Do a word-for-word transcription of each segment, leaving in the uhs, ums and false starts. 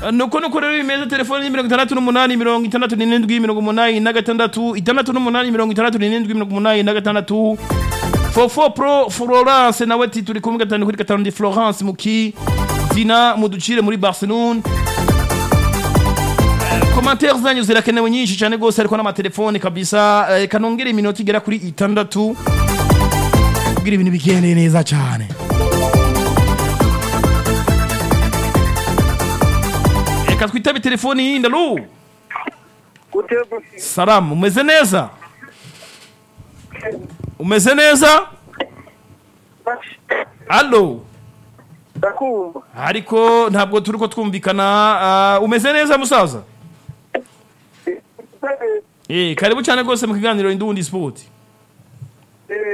nuko nuko rero imeze telefone mirongo itandatu n'umunani mirongo itandatu n'indwi mirongo umunani na gatandatu itandatu n'umunani mirongo itandatu n'indwi mirongo umunani na gatandatu Fofo Pro Florence nawe ati turi kumwe gatanu kuri gatanu di Florence muki Dina muducire muri Barcelona. Commentaires zanyu zirakenewe nyinshi cyane gose ariko n'amatelefone kabisa kanongera iminota igera kuri itandatu kugira ibintu bigende neza cyane. Eka twitabe telefone yindi alo. Salam, umeze neza? Umeze neza? Allo. Ndakumva. Ariko ntabwo turiko twumvikana. Uh, umeze neza musaza? Eh, karibu cyane gose mu kiganiro Indundi Sport. Eh.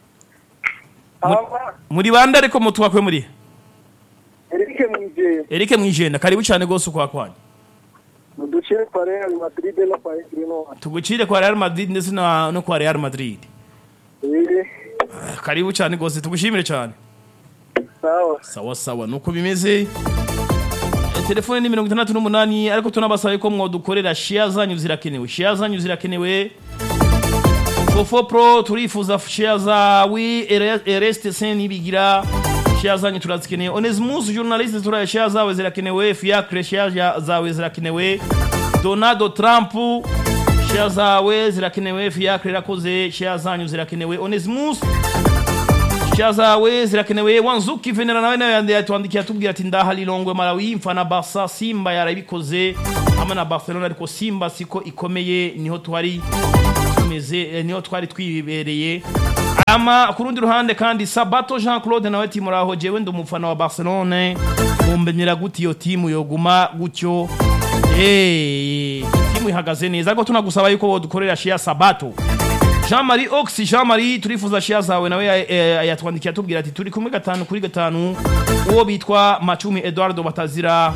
Muri bande ariko mutwakwe muri? Erike Mwijenda. Erike Mwijenda, karibu cyane gose kwa kwanya. Muducire kwa Real Madrid no kwa Barcelona. Tugucire kwa Real Madrid ndetse no no kwa Real Madrid. Eh. Karibu cyane gose tugushimire cyane. Sawa. Sawa sawa nuko bimeze. Telefone ni mirongo itandatu n'umunani ariko tunabasaba ko mwodukorera share zanyu zirakenewe. Share zanyu zirakenewe. Fofo Pro turifuza share zawe Ereste Sen ibigira share zanyu turazikeneye. Onesmus journalist turaya share zawe zirakenewe. Fiacre share zawe zirakenewe. Donado Trump share zawe zirakenewe. Fiacre rakoze share zanyu zirakenewe. Onesmus share zawe zirakenewe. Wanzuki Venera nawe nawe yandi yatwandikiye atubwira ati ndahali Longwe Malawi mfana Barca Simba yarabikoze ama na Barcelona ariko Simba siko ikomeye niho twari tumeze niho twari twibereye. Ama kurundi ruhande kandi Sabato Jean Claude nawe ati muraho jewe ndumufana wa Barcelona mumbenyera guti yo timu yoguma gutyo eh timu ihagaze neza ariko tunagusaba yuko wodukorera share Sabato. Jean-Marie Oxy Jean-Marie turifuza share zawe nawe yatwandikiye atubwira ati turi kumwe gatanu kuri gatanu uwo bitwa Macumi Eduardo Batazira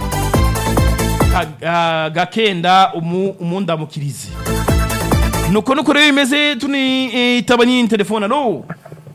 Gakenda umunda mukirizi. Nuko nuko rero imeze tuni itabani telefone alo.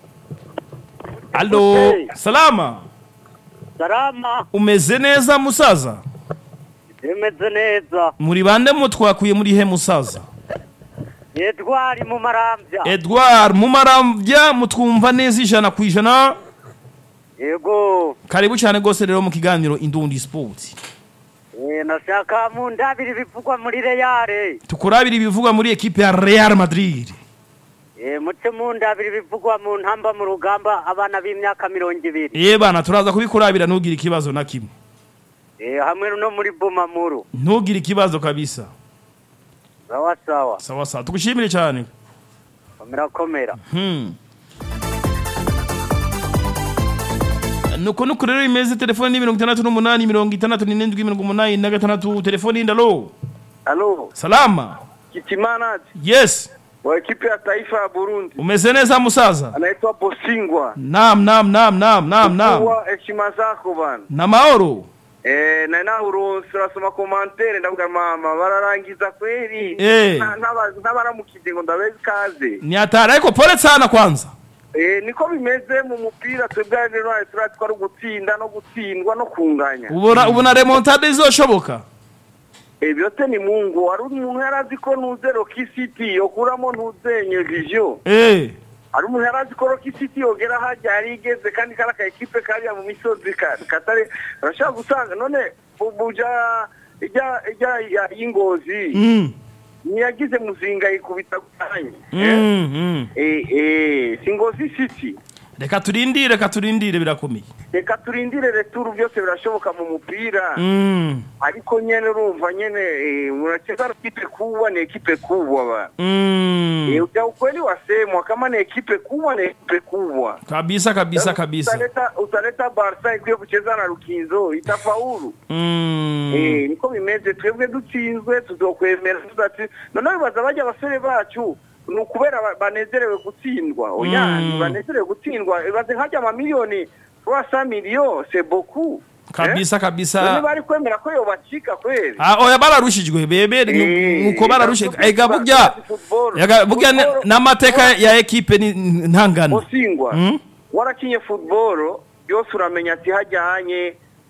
Allo, salama. Salama. Umeze neza musaza? Umeze neza. Muri bande mutwakuye muri he musaza? Edouard mu Maramvya. Edouard mu Maramvya mutwumva neza ijana ku ijana. Yego. Karibu cyane gose rero mu kiganiro Indundi Sport. Eh nashaka mu ndabiri bivugwa muri Real. Tukurabiri bivugwa muri equipe ya Real Madrid. Eh muce mu ndabiri bivugwa mu ntamba mu rugamba abana b'imyaka mirongo ibiri. Eh bana turaza kubikurabira nugira ikibazo na kimwe. Eh hamwe no muri Bomamuru. Nugira ikibazo kabisa. Sawa sawa. Sawa sawa. Tukushimire cyane. Komera komera. Hmm. Nuko nuko rero imeze telefone ni mirongo itandatu n'umunani mirongo itandatu n'indwi mirongo umunani na gatandatu telefone ndalo. Allo. Salama. Kitimana. Yes. Wa ekipe ya taifa ya Burundi. Umeze neza musaza? Anaitwa Bosingwa. Naam naam naam naam naam naam. Kwa heshima zako bana. Na maoro. Eh na nahuro sirasoma commentaire ndavuga mama bararangiza kweli. Eh. N'abaramukije ngo ndabeze kaze. Ni atara ariko pole sana kwanza. Eh niko bimeze mu mupira twebwe rero turatwa ari gutsinda no gutsindwa no kunganya. Ubona ubona remontada izoshoboka. Eh byote ni Mungu wari umuntu yarazi ko nuze Rocky City yokuramo nuzenye vision. Eh. Ari umuntu yarazi ko Rocky City yogera hajya ari igeze kandi kara ka equipe kari mu misozi katare rashaka gusanga none buja ijya ijya y'ingozi. Mm. Niyagize muzinga ikubita kutanye. Mm. Eh eh Singozi City. Reka turindire reka turindire birakomeye. Reka turindire returu byose birashoboka mu mupira. Mm. Ariko nyene urumva nyene muracheza equipe kubwa ni equipe kubwa ba. Mm. Eh uja ukweli wasemwa kama ni equipe kubwa ni equipe kubwa. Kabisa kabisa kabisa. Utaleta utaleta Barca ikwiye kucheza na Rukinzo itafaulu. Mm. Eh niko bimeze twebwe dutsinzwe tuzokwemera tuzati none bibaza bajya abasore bacu nukubera banezerewe gutsindwa oya mm. banezerewe gutsindwa baze hajya ama miliyoni trois cents millions c'est beaucoup kabisa eh? kabisa None bari kwemera ko yo bacika kweli ah oya bararushijwe bebe nuko bararushije ega burya ega burya n'amateka ya equipe ni ntangana Bosingwa mm? warakinye football yose uramenya ati hajyanye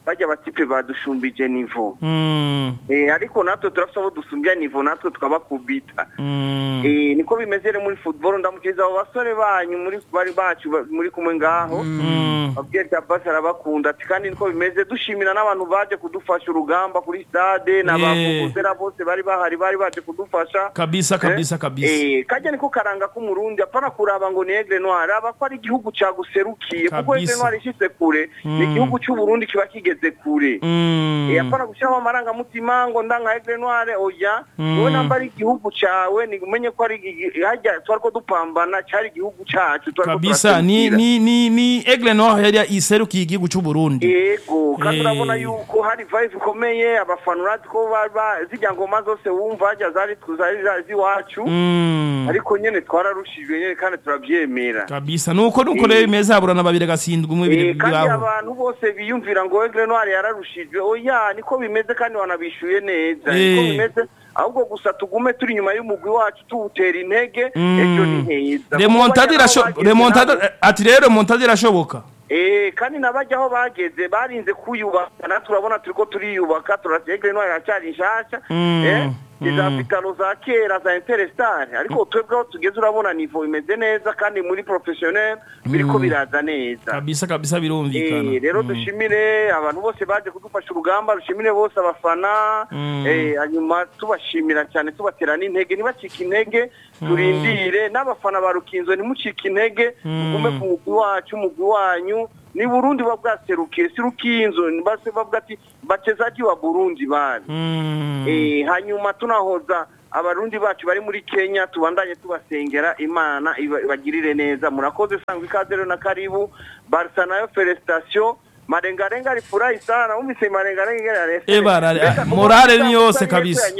bajya batipe badushumbije nivo Mm. eh ariko natwe turafite abo dusumbya nivo natwe twabakubita Mm. eh niko bimeze rero muri football ndamukiza abo basore banyu muri bari bacu ba- muri kumwe ngaho Mm. babwiye tabasa arabakunda ati kandi niko bimeze dushimira n'abantu baje kudufasha urugamba kuri stade n'abavuzera bose bari bahari bari baje kudufasha Kabisa kabisa kabisa. eh kajya niko karanga ku Murundi apana kuraba ngo ni Aigle Noir aba ko ari igihugu cyaguserukiye kuko Aigle Kabisa. Noir ishitse kure ni igihugu cy'u Burundi kiba kigeze kure Mm. eh apana gushiramo amaranga mutima ngo ndanga Aigle Noir oya wowe namba ari igihugu cyawe ni umenye ko ari igi- hajya twariko dupambana cyari igihugu cyacu twariko Kabisa ni turaserukira. ni ni ni Aigle Noir yari iserukiye igihugu cy'u Burundi. yego kandi Eh. urabona yuko hari vibe ikomeye abafana urati ko baba zijya ngoma zose wumva hajya zari zari zazi iwacu Mm. ariko nyene twararushijwe nyene kandi turabyemera Kabisa nuko nuko rero imeze haburana babiri gasindwa umwe Eh, bibiri kandi byaho. abantu bose biyumvira ngo Aigle Noir yararushijwe oya niko bimeze kandi wanabishuye neza Eh. niko bimeze ahubwo gusa tugume turi nyuma y'umugwi wacu tuwutera intege ejo ni heza Remontada irasho Kuko bajya aho bageze remontada nabo- ati rero remontada irashoboka. Eh kandi nabajya aho bageze barinze kuyubaka natwe urabona turiko turiyubaka turasiga Aigle Noir yacyari nshasha Mm, eh mm. iza vitalo za kera za Interstar ariko twebwe aho tugeze urabona niveau imeze neza kandi muri professionnel biriko biraza neza Kabisa kabisa birumvikana. Eh rero dushimire abantu bose baje kudufasha urugamba dushimire bose abafana Mm. eh hanyuma tubashimira cyane tubatera n'intege ntibacike intege turindire n'abafana ba Rukinzo ntimucike intege ugume ku mugwi wacu umugwi wanyu ni Burundi babwaserukiye si Rukinzo base bavuga ati bachezaji wa Burundi bari Mm. eh hanyuma tunahoza abarundi bacu bari muri Kenya tubandanye tubasengera Imana iba- ibagirire neza murakoze sangwa ikaze rero na karibu Barca nayo felicitation marengarenga alifurahi sana umise marengarenga yale Eh, bara, ah, morale ni yose kabisa.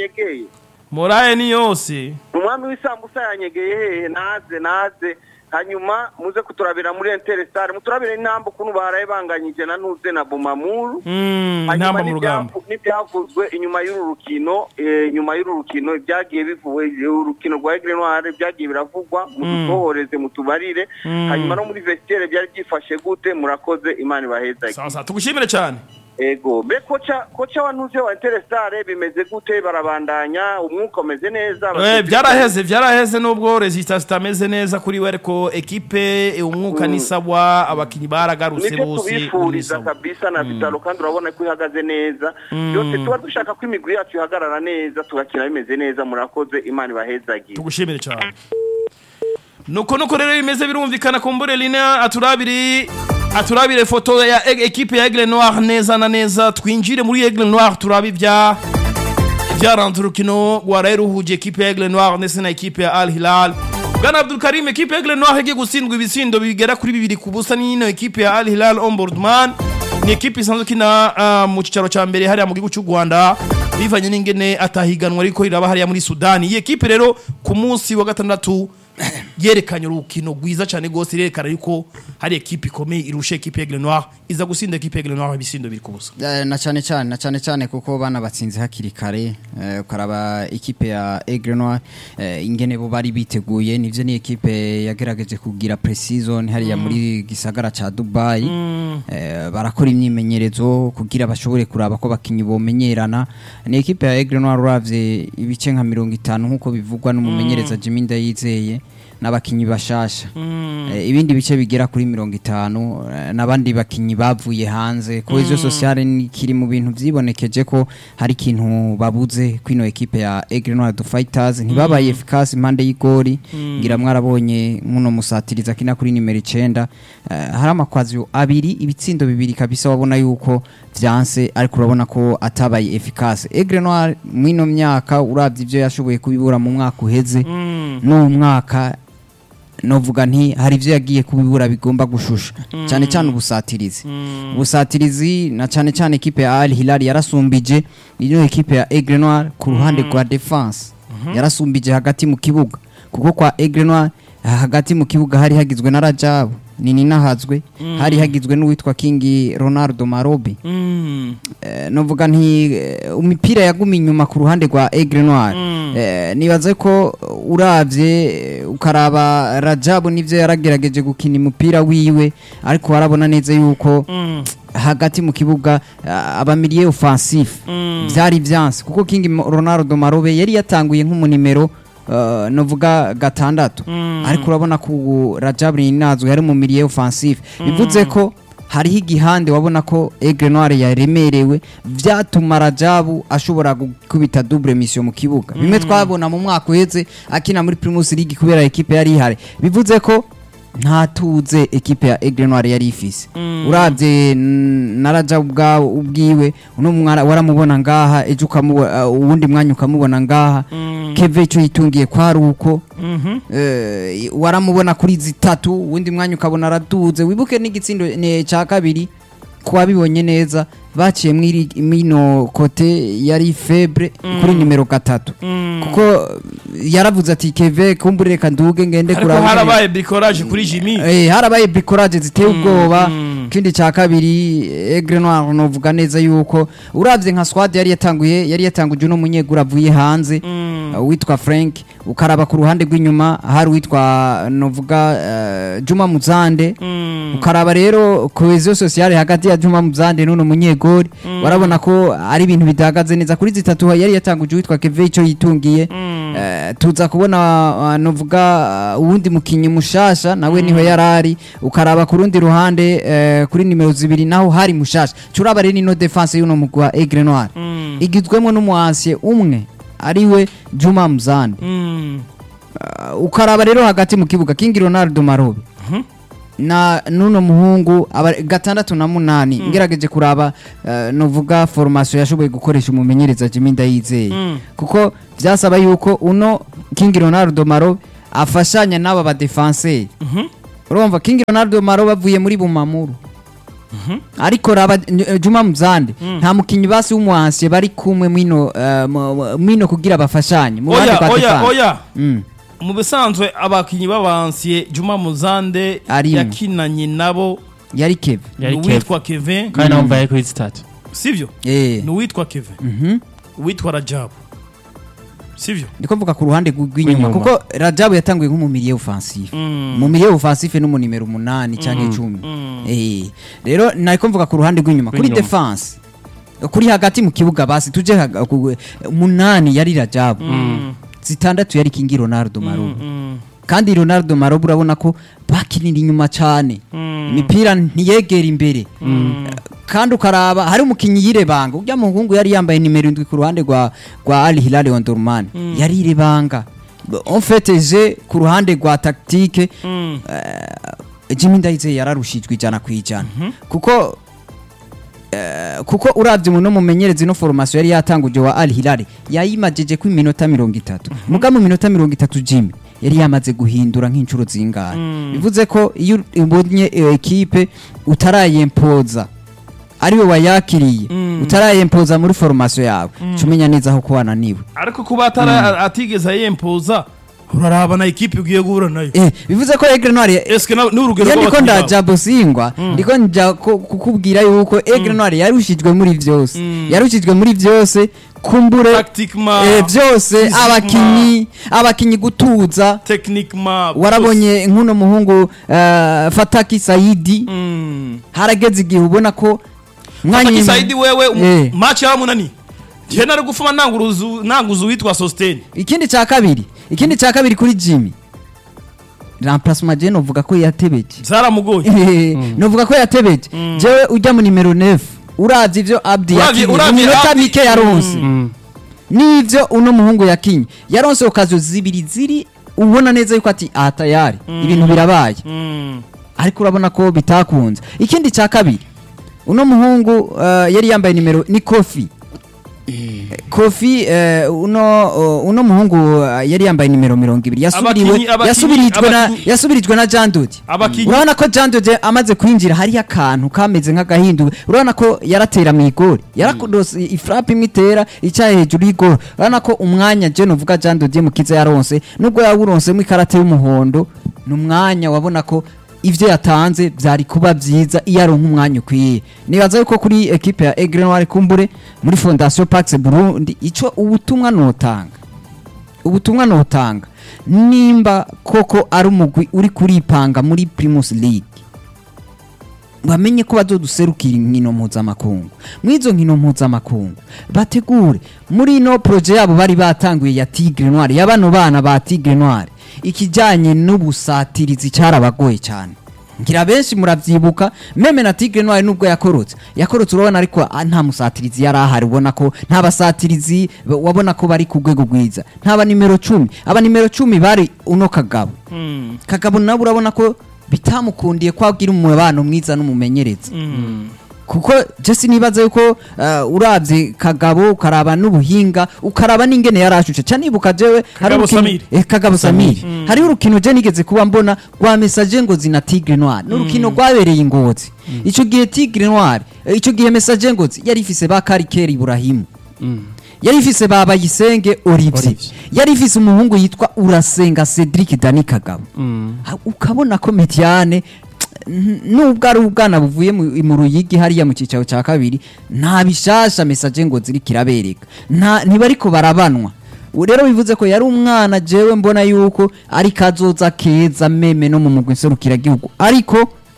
Moraye ni yose. umwami w'isambusa yanyegeye hehe naze naze hanyuma muze kuturabira muri Interstar muturabire intambo kuntu baraye banganyije na ntuze na Bumamuru Mm. Intamba mu rugamba. n'ibyavuzwe inyuma y'uru rukino eh, inyuma y'uru rukino byagiye bivuwe urukino rwa Aigle Noir byagiye biravugwa mututohoreze mutubarire hanyuma no muri vestiaire byari byifashe gute murakoze Imana ibaheza Sawa sawa tugushimire cyane. ego be kocha kocha wanuze wa Interstar bimeze gute barabandanya umwuka umeze neza Eh byaraheze byaraheze nubwo resistance itameze neza kuri we ariko equipe eh, umwuka ni sawa abakinyi baragarutse nibyo bose. tubifuriza ni sawa. kabisa na Vitalo kandi urabona ko ihagaze neza byose tuba dushaka ko imigwi yacu ihagarara neza tugakina bimeze neza murakoze Imana ibahezagiye Tugushimire cyane. Nuko nuko rero bimeze birumvikana kumbure Lina aturabiri aturabire foto ya e- equipe ya Aigle Noir neza na neza twinjire muri Aigle Noir turabi bya byaranze urukino rwararuhuje equipe ya Aigle Noir ndetse na equipe ya Al Hilal. Bwana Abdul Karim equipe ya Aigle Noir igiye gutsindwa ibisindo bigera kuri bibiri ku busa n'ino equipe ya Al Hilal Ombudsman ni equipe isanzwe kina uh, mu cicaro ca mbere hariya mu gihugu cy'u Rwanda bivanye n'ingene atahiganwa ariko iraba hariya muri Sudani. Iyi equipe rero ku munsi wa gatandatu yerekanye urukino rwiza cyane gose irerekana yuko hari equipe ikomeye irusha equipe ya Aigle Noir iza gusinda equipe ya Aigle Noir ibisindo biri ku busa. Eh, na cyane cyane na cyane cyane kuko bana batsinze hakiri kare eh, ukaraba equipe ya Aigle Noir eh, ingene bo bari biteguye nivyo ni equipe yagerageje kugira pre-season hariya muri gisagara ca Dubai eh, barakora imyimenyerezo kugira bashobore kuraba ko bakinyi bomenyerana ni equipe ya Aigle Noir uravye ibice nka mirongo itanu nkuko bivugwa n'umumenyereza Jimmy Ndayizeye n'abakinyi bashasha eh, ibindi bice bigera kuri mirongo itanu eh, n'abandi bakinyi bavuye hanze ko izo sociale ni kiri mu bintu vyibonekeje ko hari ikintu babuze kwino equipe ya Aigle Noir du Fighters ntibabaye efficace impande y'igori ngira mwarabonye muno musatiriza kina kuri nimero icenda eh, hari amakwazi abiri ibitsindo bibiri kabisa wabona yuko vyanse ariko urabona ko atabaye efficace Aigle Noir mwino myaka uravye ivyo yashoboye kubibura mu mwaka uheze no mwaka novuga nti hari ivyo yagiye kubibura bigomba gushusha cyane cyane ubusatirizi ubusatirizi na cyane cyane equipe ya Al Hilal yarasumbije iyo equipe ya Aigle Noir ku ruhande rwa defense yarasumbije hagati mu kibuga kuko kwa Aigle Noir hagati mu kibuga hari hagizwe na Rajabu nini nahazwe hari hagizwe n'uwitwa King Ronaldo Marobi Mm. eh, novuga nti eh, umipira yagumi inyuma ku ruhande rwa Aigle Noir eh, nibaze ko uravye eh, ukaraba Rajabu nivyo yaragerageje gukina umupira wiwe ariko warabona neza yuko hagati mu kibuga abamiliye offensif byari byanse kuko King Ronaldo Marobe yari yatanguye nk'umunimero Uh, novuga gatandatu mm. ariko urabona ko Rajab Ninazwe yari mu milieu offensif mm. bivuze ko hariho igihande wabona ko Aigle Noir yaremerewe vyatuma Rajabu ashobora gukubita double mission mu kibuga mm. bimwe twabona mu mwaka uheze akina muri Primus League kubera equipe yari ihari bivuze ko nta tuze equipe ya Aigle Noir yari ifise mm. uravye na Rajabu bwa ubwiwe uno mwana waramubona ngaha ejo ukamubona uwundi mwanya ukamubona ngaha mm. Keve cyo yitungiye kwa ruko mhm mm eh waramubona kuri zitatu uwundi mwanya ukabona raduze wibuke n'igitsindo ne ca kabiri kwa bibonye neza baciye mwiri mino kote yari febre mm. kuri numero gatatu mm. kuko yaravuze ati Keve kumbure reka nduge ngende kuri ariko harabaye bricolage kuri Jimmy eh harabaye bricolage ziteye ubwoba mm. kindi ca kabiri Aigle Noir novuga neza yuko uravye nka squad yari yatanguye yari yatanguje no munyegura avuye hanze mm. uh, witwa Frank ukaraba ku ruhande rw'inyuma hari witwa novuga uh, Juma Muzande mm. ukaraba rero cohesion sociale hagati ya Juma Muzande nuno munyegori mm. warabona ko ari ibintu bidagaze neza kuri zitatu yari yatanguje witwa Keve cyo yitungiye mm. uh, tuza kubona uh, novuga uwundi uh, mukinyi mushasha nawe mm. niho yarari ukaraba ku rundi ruhande uh, kuri nimero zibiri naho hari mushasha curaba rero no defense yuno mugwa Aigle Noir mm. igizwemo n'umuansie umwe ariwe Juma Muzande mm. uh, ukaraba rero hagati mu kibuga King Ronaldo Marobe uh -huh. na nuno muhungu gatandatu na munani mm. ngerageje kuraba uh, novuga formation yashoboye gukoresha umumenyereza Jimmy Ndayizeye mm. kuko byasaba yuko uno King Ronaldo Marobe afashanya n'aba ba defenseur uh -huh. urumva King Ronaldo Marobe avuye muri Bumamuru Mhm mm ariko raba Juma Muzande mm. nta mukinyi basi w'umuhansi bari kumwe mwino uh, mwino kugira bafashanye mu bandi kwa oya oya mm. mu bisanzwe abakinyi babansiye Juma Muzande yakinanye nabo yari Keve witwa Keve kandi nawe mbaye kuri start sivyo eh no witwa Keve mhm mm witwa Rajabu sivyo ndiko mvuga ku ruhande rw'inyuma kuko Rajabu yatanguye nko mu milieu offensif mm. mu milieu offensif no mu numero umunani canke icumi mm. eh rero nariko mvuga ku ruhande rw'inyuma kuri defense kuri hagati mu kibuga basi tuje umunani yari Rajabu mm. zitandatu yari King Ronaldo Marobe mm. mm. kandi Ronaldo Marobe urabona ko bakinira inyuma cyane imipira mm. ntiyegera imbere mm. kandi ukaraba hari umukinyi yirebanga ujya mu hungu yari yambaye nimero indwi ku ruhande rwa rwa Al Hilal Omdurman mm. yari yirebanga en fait je ku ruhande rwa tactique mm. uh, Jimmy Ndayizeye yararushijwe ijana kwijana mm -hmm. kuko Uh, kuko uravye muno mumenyerezi no formation yari yatanguje wa Al Hilal yayimajeje ku minota mirongo itatu mm -hmm. muga mu minota mirongo itatu Jimmy yari yamaze guhindura nk'incuro zingana mm. bivuze ko iyo ubonye equipe utarayempoza ariwe wayakiriye mm. utarayempoza muri formation yawe mm. cumenya neza aho kubana niwe ariko kuba atara mm. atigeza yempoza uraraba na equipe ugiye guhura nayo eh bivuze ko Aigle Noir eske n'urugero rwo ndiko ndaja bosingwa ndiko nja kukubwira yuko Aigle Noir yarushijwe muri vyose mm. yarushijwe muri vyose kumbure eh vyose abakinyi abakinyi gutuza techniquement warabonye nkuno muhungu uh, Fataki Saidi mm. harageze igihe ubona ko Fataki Saidi wewe eh. match ya munani je nari gufuma nanguruzu nanguzu witwa Sustain ikindi ca kabiri ikindi ca kabiri kuri Jimmy remplacement je novuga ko yatebeje zaramugoye mm. novuga ko yatebeje mm. jewe ujya mu numero neuf uravye ivyo Abdi yakinye minota mike yaronse mm. nivyo uno muhungu yakinye yaronse okazo zibiri ziri ubona neza yuko ati atayari mm. ibintu birabaye mm. ariko urabona ko bitakunze ikindi ca kabiri uno muhungu uh, yari yambaye numero ni Kofi Kofi uh, uno uh, uno muhungu uh, yari yambaye numero mirongo ibiri yasubiriwe yasubirijwe na yasubirijwe na Jandodi urabona ko Jandodi amaze kwinjira hari akantu kameze nk'agahinduwe urabona ko yaratera mu igori yarakudose ifrappe imitera icyaye hejuru y'igori urabona ko umwanya je novuga Jandodi mu kiza yaronse nubwo yawuronse mu karate y'umuhondo n'umwanya wabona ko ivyo yatanze byari kuba byiza iyo ari nk'umwanya ukwiye nibaza yuko kuri equipe ya Aigle Noir kumbure muri Fondation Pax Burundi ico ubutumwa notanga ubutumwa notanga nimba koko ari umugwi uri kuripanga muri Primus League bamenye ko bazoduserukira inkino mpuzamakungu mwizo nkino mpuzamakungu bategure muri ino projet yabo bari batanguye ya Tigre Noir y'abano bana ba Tigre Noir ikijanye n'ubusatirizi cyarabagoye cyane ngira benshi muravyibuka meme na Tigre Noir nubwo yakorotse yakorotse urabona ariko nta musatirizi yarahari ubona ko nta basatirizi wabona ko bari ku rwego rwiza ntaba nimero cumi aba nimero cumi bari uno Kagabo mm. Kagabo nabo urabona ko bitamukundiye kwagira umubano mwiza n'umumenyereza mm. kuko Jesse nibaza yuko uh, uravye Kagabo ukaraba n'ubuhinga ukaraba n'ingene yarashushe cyane ibuka jewe hari urukino eh, Kagabo Samiri mm. hari urukino je nigeze kuba mbona rwa message ngo zina Tigre Noir n'urukino rwabereye mm. ingozi mm. ico gihe Tigre Noir ico gihe message ngo yari ifise ba Karikeri Ibrahim mm. yari ifise baba Yisenge Olivier yari ifise umuhungu yitwa Urasenga Cedric Dani Kagabo mm. ukabona ko Mediane nubwo ari ubwana buvuye mu Ruyigi hariya mu cicaro ca kabiri nta bishasha message ngo ziri kirabereka nta ntibariko barabanwa rero bivuze ko yari umwana jewe mbona yuko ari kazoza keza meme no mu mugwi nserukira gihugu ariko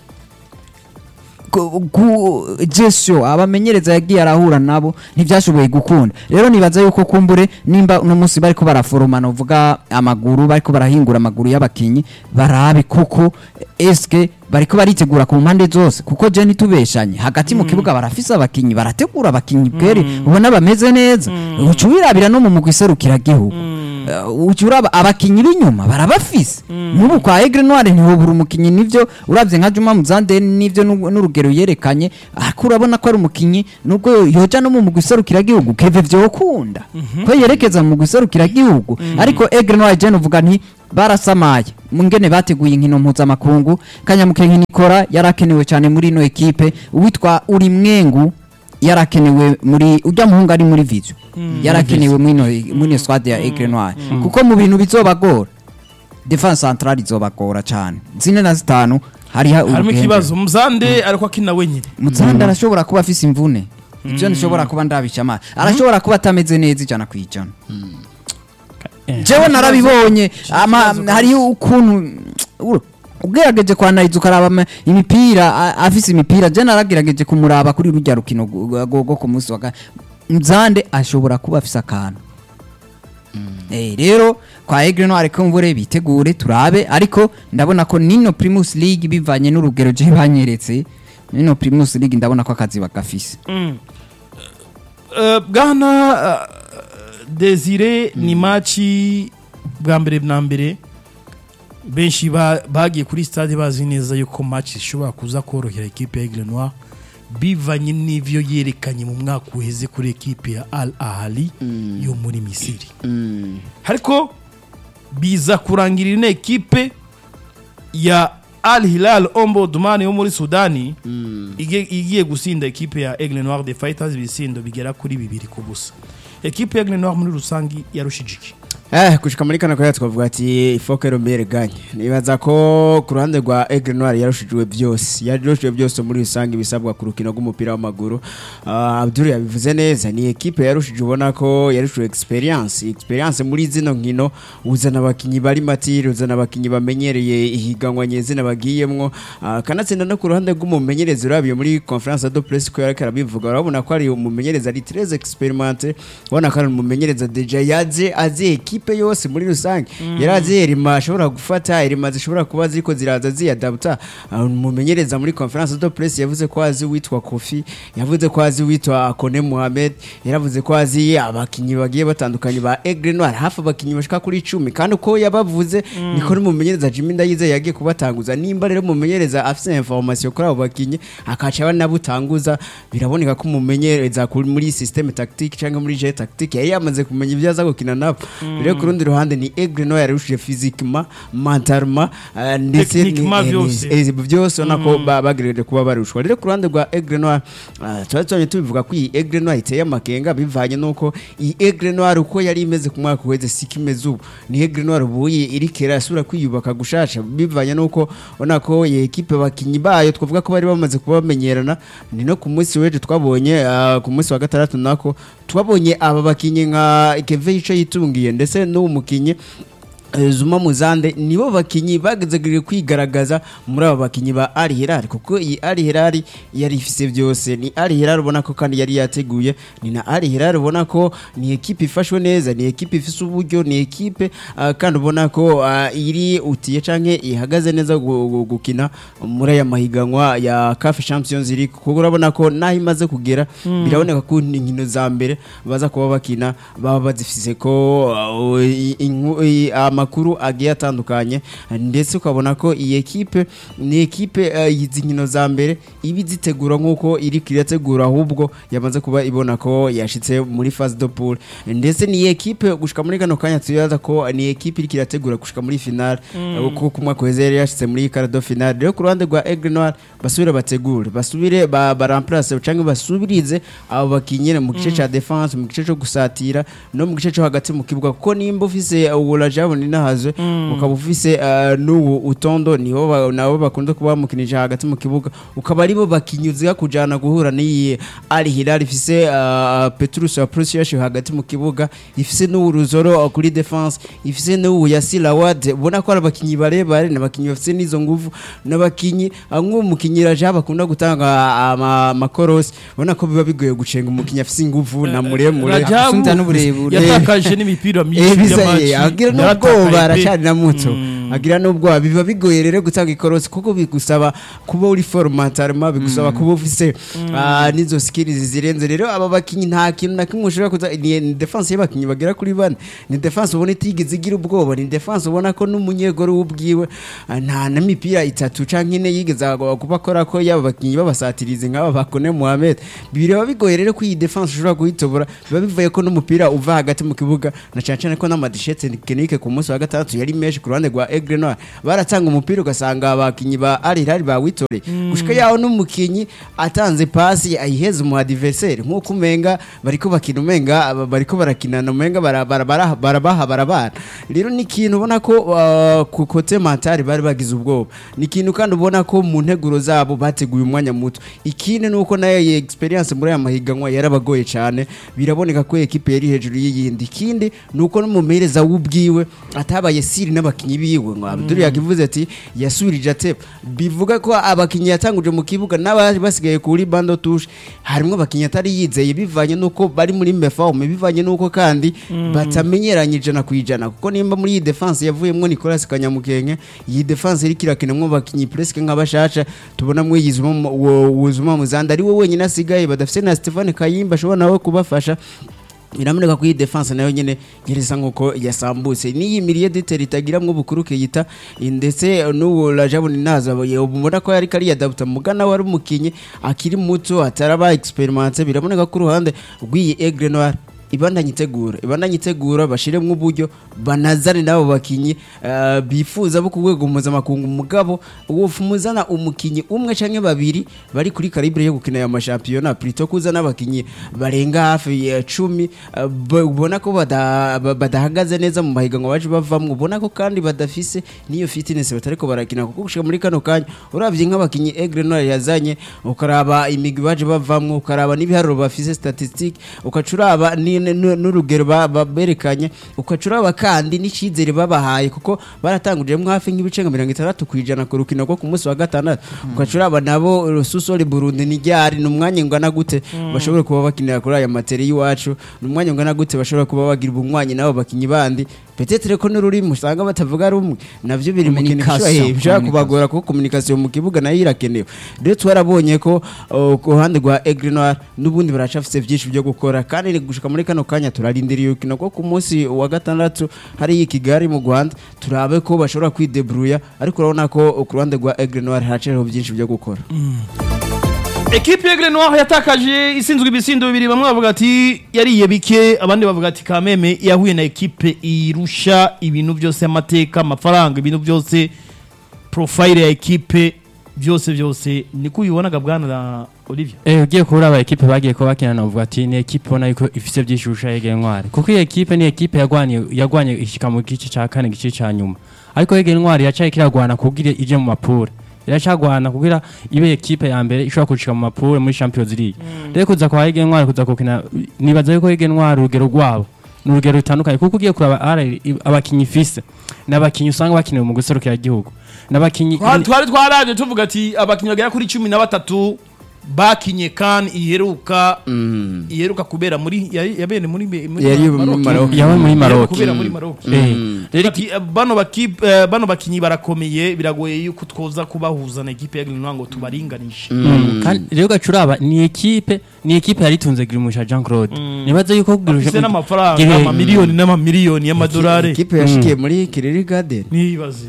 ku Jesho abamenyereza yagiye arahura nabo ntivyashoboye gukunda rero nibaza yuko kumbure nimba no musi bariko baraforomana uvuga amaguru bariko barahingura amaguru y'abakinyi barabe kuko eske bariko baritegura ku mpande zose kuko je nitubeshanye hagati mu kibuga barafisa abakinyi barategura abakinyi bwere ubona bameze neza ucubirabira no mu mugwi serukira gihugu ucuraba abakinyi b'inyuma barabafise n'ubu kwa Aigle Noir ntihobura umukinyi nivyo uravye nka Juma Muzande nivyo n'urugero yerekanye akurabona ko ari umukinyi nubwo yoja no mu mugwi serukira gihugu keve vyo kunda ko yerekeza mu mugwi serukira gihugu ariko Aigle Noir je nuvuga nti barasamaye mungene bateguye inkino mpuzamakungu Kanyamukenke Nikora yarakenewe cyane muri ino ekipe uwitwa uri mwengu yarakenewe muri ujya muhunga ari muri video mm. yarakenewe mwino muri squad ya Aigle Noir mm. kuko mu bintu bizobagora defense central izobagora cyane zine na zitanu hari harimo kibazo Muzande mm. ariko akina wenyine Muzande arashobora mm. kuba afise imvune mm. ivyo nishobora kuba ndabishama arashobora kuba atameze neza ijana kwijana mm. jewe narabibonye ama hari ukuntu ugerageje kwanariza ukaraba imipira afise imipira je naragerageje kumuraba kuri rujya rukino gogo ku munsi wa Muzande ashobora kuba afise akantu eh rero kwa Aigle Noir ko mvure bitegure turabe ariko ndabona ko nino Primus League bivanye n'urugero je banyeretse nino Primus League ndabona ko akazi bagafise bwana Desire ni machi bwa mbere na mbere benshi bagiye kuri stade bazi neza yuko match ishobora kuza korohera equipe ya Aigle Noir bivanye n'ivyo yerekanye mu mwaka uheze kuri equipe ya Al Ahly mm. yo muri Misiri mm. hariko biza kurangirira ine equipe ya Al Hilal Omdurman yo muri Sudani mm. igiye gusinda equipe ya Aigle Noir de Fighters bisindo bigera kuri bibiri kubusa equipe ya Aigle Noir muri rusangi yarushijiki Eh kushika muri kana kwa twavuga ati ifoke Romere ganye nibaza ko ku ruhande rwa Aigle Noir yarushijwe byose yarushijwe byose muri rusangi bisabwa ku rukino rw'umupira w'amaguru uh, Abdul yabivuze neza ni equipe yarushije ubona ko yarushije experience experience muri zino nkino uzana abakinyi bari matire uzana abakinyi bamenyereye ihiganwa nyezina bagiyemwo uh, kanatsinda no ku ruhande rw'umumenyereza urabiye muri conference de presse ko yarakara bivuga urabona ko ari umumenyereza ari très expérimenté ubona ko ari umumenyereza deja yaze azi equipe yose muri rusange mm. yarazi erima ashobora gufata erima zishobora kuba ziko ziraza ziyadapta umumenyereza muri conference de presse yavuze ko azi witwa Kofi yavuze ko azi witwa Akone Mohamed yaravuze ko azi abakinyi bagiye batandukanye ba Aigle Noir hafi abakinyi bashika kuri icumi kandi uko yabavuze mm. niko n'umumenyereza Jimmy Ndayize yagiye kubatanguza nimba rero umumenyereza afite information kuri abo bakinyi akaca banabutanguza biraboneka ko umumenyereza muri systeme tactique cyangwa muri jet tactique yari yamaze kumenya ibyo aza gukina nabo mm. rero kurundi ruhande ni Aigle Noir yarushije physiquement mentalement uh, ndetse ni byose onako mm. bagirije kuba barushwa rero kuruhande rwa Aigle Noir uh, twatanye tubivuga ko iyi Aigle Noir iteye amakenga bivanye nuko iyi Aigle Noir uko yari imeze ku mwaka weze sikimeze ubu ni Aigle Noir buye irikera asura kwiyubaka gushasha bivanye nuko onako ye equipe bakinyi bayo twavuga ko bari bamaze kubamenyerana ni no ku munsi weje twabonye uh, ku munsi wa gatandatu nako twabonye aba bakinyi nka Keve yico yitungiye ndetse no umukinyi eh, Zuma Muzande nibo bakinyi bagezegere kwigaragaza muri aba bakinyi ba Al Hilal kuko iyi Al Hilal yari ifise byose ni Al Hilal ubona ko kandi yari yateguye ni na Al Hilal ubona ko ni equipe ifashwe neza ni equipe ifise uburyo ni equipe uh, kandi ubona ko uh, iri utiye canke ihagaze neza gu- gu- gukina muri aya mahiganwa ya C A F Champions League kuko urabona ko naho imaze kugera biraboneka ko inkino za mbere baza kuba bakina baba bazifise ko uh, i- inku- i- amakuru agiye atandukanye ndetse ukabona ko iyi equipe ni equipe uh, izi nkino za mbere ibi zitegura nkuko iri kirategura ahubwo yamaze kuba ibona ko yashitse muri phase de poule ndetse ni equipe gushika muri kano kanya tuyaza ko ni equipe iri kirategura gushika muri finale kuko kumwa kweze yari yashitse muri quart de finale rero ku ruhande rwa Aigle Noir basubire bategure basubire ba, ba remplace canke basubirize abo bakinyene mu gice ca defense mu gice cyo gusatira no mu gice cyo hagati mu kibuga kuko nimba ufise uwola jabone nahazwe ukaba ufise uh, n'uwo utondo niho ba- nabo bakunda kuba mukinije hagati mu kibuga ukaba aribo bakinyuziga kujana guhura n'iyi Al Hilal ifise uh, Petrus Apreciation hagati mu kibuga ifise n'uruzoro kuri defense ifise n'uwo Yasir Awad ubona ko ari abakinyi barebare n'abakinyi bafise n'izo nguvu n'abakinyi amwe mukinyira ja bakunda gutanga amakorosi ubona ko biba bigoye gucenga umukinyi afise inguvu na muremure Rajabu asunza n'uburebure. yatakaje n'imipira myinshi Ebiza y'amaci. agira n'ubwoba aracari na muto agira n'ubwoba biba bigoye rero gutanga ikorosi kuko bigusaba kuba uri formatarma bigusaba kuba ufise ah, nizo skills zirenze rero aba bakinyi nta kintu na kimwe ushobora kuza ni ni defense y'abakinyi bagera kuri bane ni defense ubona itigeze igira ubwoba ni defense ubona ko n'umunyegoro w'ubwiwe ah, nta na mipira itatu canke ine yigeze kuba akora ko yaba bakinyi babasatirize nk'aba bakone Mohamed bireba bigoye rero ko iyi defense ushobora guhitobora biba bivuye ko n'umupira uva hagati mu kibuga na cyane cyane ko n'amadishete technique ku munsi wa gatandatu yari mesh ku ruhande rwa Aigle Noir baratanga umupira ugasanga abakinyi ba Al Hilal bawitore gushika yaho n'umukinyi atanze pasi ayiheza mu adversaire nkuko umenga bariko bakina umenga bariko barakinana umenga barabaha barabaha barabana rero ni kintu ubona ko uh, ku kote mentale bari bagize ubwoba ni kintu kandi ubona ko mu nteguro zabo bateguye umwanya muto ikindi nuko nayo ye experience muri aya mahiganwa yarabagoye cyane biraboneka ko equipe yari hejuru y'iyindi ikindi nuko no mu mereza w'ubwiwe atabaye siri n'abakinyi biwe ngo Abdul yakivuze ati yasubirije ate bivuga ko abakinyi yatanguje mu kibuga n'abari basigaye kuri bando touche harimo abakinyi atari yizeye bivanye nuko bari muri meforme bivanye nuko kandi batamenyeranyije na kwijana kuko nimba muri iyi defense yavuyemwo Nicolas Kanyamukenge iyi defense iri kirakinamwo abakinyi presque nk'abashasha tubona mwe yizuma wuzuma muzanda ari we wenyine asigaye badafise na Stefan Kayimba ashobora nawe kubafasha biramuneka ko iyi defense nayo nyene gereza nkuko yasambutse niyi milieu de teritagira mwo bukuruke yita ndetse n'uwo Rajabuni naza ubona ko yari kari yadapta mugana wari umukinyi akiri muto ataraba experimente biramuneka ko ruhande rw'iyi Aigle Noir ibandanye itegura ibandanye itegura bashiremwe uburyo banazane nabo bakinyi uh, bifuza bo kugwego mpuzamakungu mugabo ufumuzana umukinyi umwe canke babiri bari kuri calibre yo gukina ya mashampiyona plutôt kuzana abakinyi barenga hafi ya cumi uh, ubona ko bada, badahagaze neza mu mahiganwa baje bavamwe ubona ko kandi badafise niyo fitness batariko barakina kuko gushika muri kano kanya uravye nk'abakinyi Aigle Noir yazanye ukaraba imigwi baje bavamwe ukaraba n'ibiharuro bafise statistique ukacuraba ni n'urugero baberekanye ukacuraba kandi n'icizere babahaye kuko baratanguje mu hafi nk'ibice nka mirongo itandatu kwijana ku rukino rwo ku munsi wa gatandatu ukacuraba nabo Rususori Burundi ni ryari n'umwanya ngana gute bashobora kuba bakinira kuri aya materi y'iwacu n'umwanya ngana gute bashobora kuba bagira ubumwanya nabo bakinyi bandi peut-être ko n'ururimi usanga batavuga rumwe navyo biri mu kintu cyo kubagora kuko communication mu kibuga nayo irakenewe rero twarabonye ko ku ruhande rwa Aigle Noir n'ubundi baracafise byinshi byo gukora kandi gushika muri kano kanya turarindiriye ukino ko ku munsi wa gatandatu hari Kigali mu Rwanda turabe ko bashobora kwidebruya ariko urabona ko ku ruhande rwa Aigle Noir haraceho byinshi byo gukora Equipe Aigle Noir yatakaje isinzwe ibisindo bibiri bamwe bavuga ati yariye bike abandi bavuga ati kameme yahuye na equipe irusha ibintu byose amateka amafaranga ibintu byose profile ya equipe byose byose niko uyibonaga bwana na Olivier eh ugiye kubura aba equipe bagiye ko bakina na uvuga ati ni equipe ubona yuko ifise byinshi urusha Aigle Noir kuko iyi equipe ni equipe yagwanye yagwanye ishika mu gice ca kane gice ca nyuma ariko Aigle Noir yacaye kiragwana kugira ije mu mapure iracagwana kugira ibe equipe ya mbere ishobora kucika mu mapure muri Champions League rero kuza kwa Aigle Noir kuza kukina nibaza yuko Aigle Noir urugero rwabo n'urugero rutandukanye kuko ugiye kuraba abakinyi ifise n'abakinyi usanga bakinewe mu guserukira igihugu n'abakinyi twari twaraje tuvuga ati abakinyi bagera kuri cumi na batatu bakinye kan iheruka mm. iheruka kubera muri yabene muri yari muri Maroc yawe muri Maroc kubera muri Maroc eh rero bano bakip bano bakinyi barakomeye biragoye yuko twoza kubahuza na equipe ya Grenoble ngo tubaringanishe kandi rero gacuraba ni equipe ni equipe yari tunze Grimusha Jean Claude nibaze yuko Grimusha n'amafaranga ama miliyoni n'ama miliyoni y'amadolari equipe yashikiye muri Kiriri Garden nibaze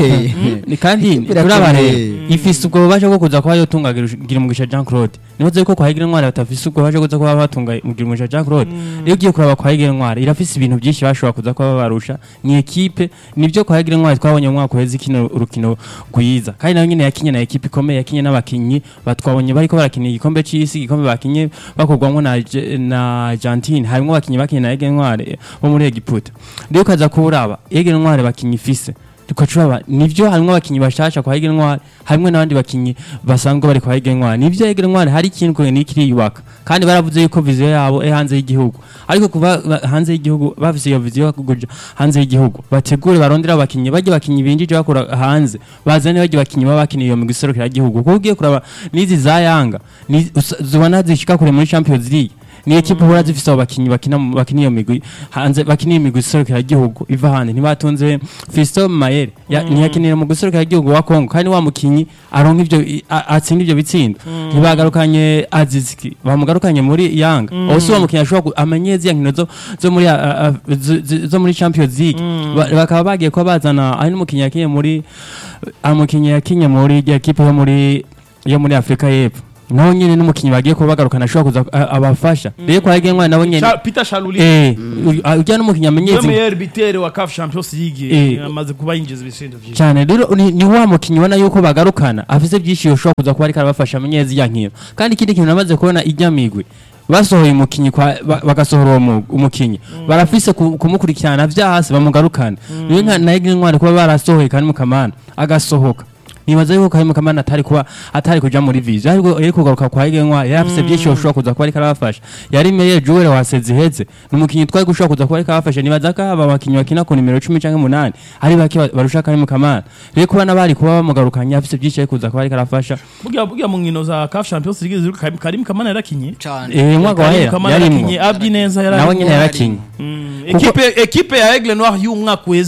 ni kandi turabare ifise ubwo baje ko kuza kwa yo tunga Grimusha Jean Claude nibaze yuko kwa Higire Ntwari batafise ubwo baje kuza kwa batunga Grimusha Jean Claude rero ugiye kuraba kwa Higire Ntwari irafise ibintu byinshi bashobora kuza kwa barusha ni equipe nibyo kwa Higire Ntwari twabonye mu mwaka uheze kino urukino gwiza kandi nayo nyine yakinye na equipe ikomeye yakinye n'abakinyi batwabonye bariko barakina igikombe c'isi igikombe bakinye bakogwamwo na na Argentine harimo bakinyi bakinye na Higire Ntwari bo muri Egiputa rero kaza kuraba Higire Ntwari bakinyi ifise tukacuraba nivyo harimo bakinyi bashasha kwa Higire Ntwari harimo n'abandi bakinyi basanzwe bari kwa Higire Ntwari nivyo Higire Ntwari hari ikintu ko ni kiri yubaka kandi baravuze yuko vision yabo e hanze y'igihugu ariko kuba hanze y'igihugu bafise iyo vision kuguja hanze y'igihugu bategure barondera abakinyi baje bakinyi binjije bakora hanze bazane baje bakinyi babakiniye iyo mu giserukira igihugu kuko ugiye kuraba nizi za Yanga ni zubana zishika kure muri Champions League ni equipe hora zifise abakinyi bakina bakiniye iyo migwi hanze bakiniye imigwi iserukira igihugu iva hande ntibatunze Fiston Mayele ni yakinira mu guserukira igihugu wa Kongo kandi wa mukinyi aronka ivyo atsinda ivyo bitsindo ntibagarukanye Aziziki bamugarukanye muri Yanga ose wa mukinyi ashobora amenyeze yankino zo zo muri zo muri Champions League bakaba bagiye ko bazana ari n'umukinyi yakinye muri amukinyi yakinye muri equipe yo muri yo muri Afrika y'Epfo naho nyine n'umukinyi bagiye ko bagarukana ashobora kuza abafasha rero kwa Higire Ntwari nabo nyene Peter Shaluli eh ujya n'umukinyi amenyeze meilleur buteur wa C A F Champions League amaze kuba yinjiza ibisindo byinshi cyane rero ni wa mukinyi wana yuko bagarukana afise byinshi yoshobora kuza kuba ari karabafasha amenyeze yankino kandi ikindi kintu namaze kubona ijyamigwe basohoye umukinyi kwa bagasohora uwo umukinyi barafise kumukurikirana vyahasi bamugarukana niyo nka na Higire Ntwari kuba barasohoye kandi mukamana agasohoka nibaza yuko Karim Kamana atari kuba atari kuja muri vision ariko eri kugaruka kwa Higire Ntwari yarafise byinshi yoshobora kuza kuba ari karabafasha yari meilleur joueur wa Seziheze n'umukinyi twari gushobora kuza kuba ari karabafasha nibaza ka aba bakinyi bakina ku numero cumi canke umunani ari baki barusha Karim Kamana rero kuba nabari kuba bamugarukanya afise byinshi kuza kuba ari karabafasha burya burya mu nkino za C A F Champions League Karim Kamana yarakinye eh mwaka wa hera yarakinye abyi neza nawe nyine yarakinye equipe equipe ya Aigle Noir y'umwaka